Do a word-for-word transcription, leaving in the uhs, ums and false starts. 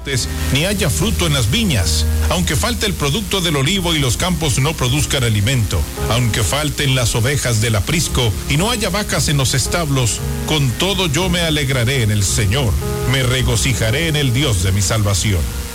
montes, ni haya fruto en las viñas, aunque falte el producto del olivo y los campos no produzcan alimento, aunque falten las ovejas del aprisco y no haya vacas en los establos, con todo yo me alegraré en el Señor, me regocijaré en el Dios de mi salvación.